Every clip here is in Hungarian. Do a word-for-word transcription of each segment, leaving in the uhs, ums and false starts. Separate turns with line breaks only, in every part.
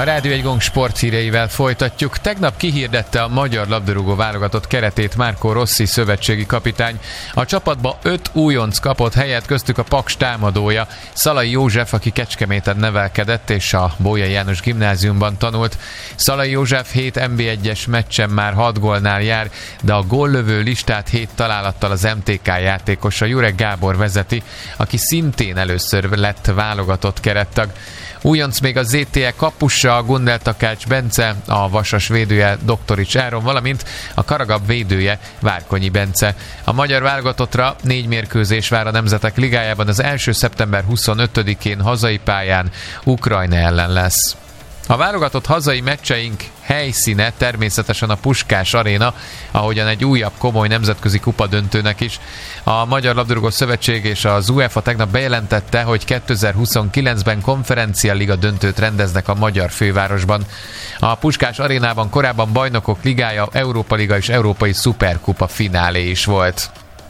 A Rádió egy Gong sporthíreivel folytatjuk. Tegnap kihirdette a magyar labdarúgó válogatott keretét Marco Rossi szövetségi kapitány. A csapatba öt újonc kapott helyet, köztük a Paks támadója, Szalai József, aki Kecskeméten nevelkedett és a Bolyai János gimnáziumban tanult. Szalai József hét en bé egyes meccsen már hat gólnál jár, de a góllövő listát hét találattal az em té ká játékosa Jurek Gábor vezeti, aki szintén először lett válogatott kerettag. Újonc még a zé té e kapusa Gundel Takács Bence, a Vasas védője Doktorics Áron, valamint a Karagab védője Várkonyi Bence. A magyar válogatottra négy mérkőzés vár a Nemzetek Ligájában, az első szeptember huszonötödikén hazai pályán Ukrajna ellen lesz. A válogatott hazai meccseink helyszíne természetesen a Puskás Aréna, ahogyan egy újabb komoly nemzetközi kupadöntőnek is. A Magyar Labdarúgó Szövetség és az UEFA tegnap bejelentette, hogy kétezer-huszonkilencben Konferencia Liga döntőt rendeznek a magyar fővárosban. A Puskás Arénában korábban Bajnokok Ligája, Európa Liga és Európai Szuperkupa finálé is volt.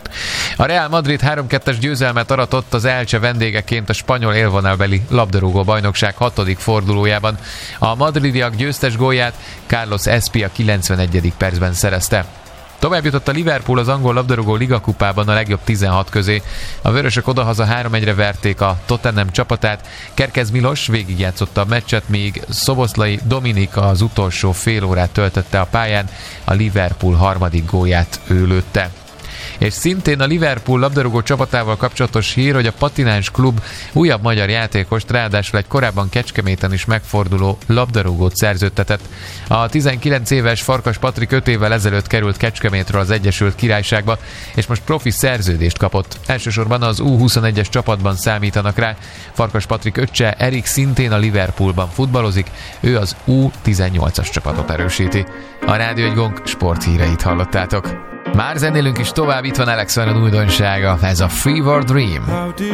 A Real Madrid három kettes győzelmet aratott az Elche vendégeként a spanyol élvonalbeli labdarúgó bajnokság hatodik fordulójában. A madridiak győztes gólját Carlos Espia kilencvenegyedik percben szerezte. Tovább jutott a Liverpool az angol labdarúgó ligakupában a legjobb tizenhat közé. A vörösök odahaza három egyre verték a Tottenham csapatát. Kerkez Milos végigjátszotta a meccset, míg Szoboszlai Dominik az utolsó fél órát töltötte a pályán, a Liverpool harmadik gólját ő lőtte. És szintén a Liverpool labdarúgó csapatával kapcsolatos hír, hogy a Patináns klub újabb magyar játékost, ráadásul egy korábban Kecskeméten is megforduló labdarúgót szerződtetett. A tizenkilenc éves Farkas Patrik öt évvel ezelőtt került Kecskemétről az Egyesült Királyságba, és most profi szerződést kapott. Elsősorban az U huszonegyes csapatban számítanak rá. Farkas Patrik öccse Erik szintén a Liverpoolban futballozik, ő az U tizennyolcas csapatot erősíti. A Rádió egy Gong sporthíreit hallottátok. Már zenélünk is tovább, itt van Alex Van újdonsága, ez a Fever Dream.